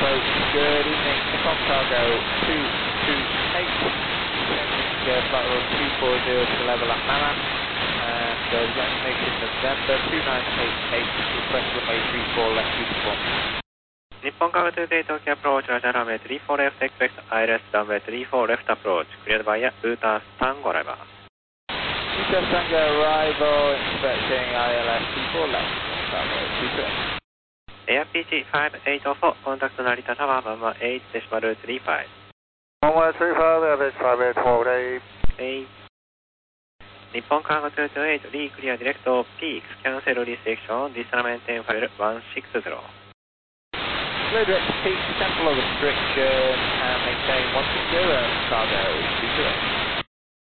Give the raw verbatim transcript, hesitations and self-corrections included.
approach, good evening, Nippon Cargo two two eight, descending uh, flight level two four zero to level at Mama, and uh, we've got information November two nine eight eight, request runway three four left to perform. Nippon Cargo two eight Tokyo approach, Roger runway three four left, expect I L S runway three four left approach, cleared by Utah Tango arrival. Utah Tango arrival, expecting I L S three four left, runway two two eight. Air P G five eight zero four, contact Narita Tower, number eight decimal three five. one three five, Air P G five eight four eight. eight. Nippon Cargo two two eight, re-clear direct peaks, cancel restriction, descend maintain file one six zero. Clear direct peaks, cancel all restriction, and maintain one six zero, cargo two two eight.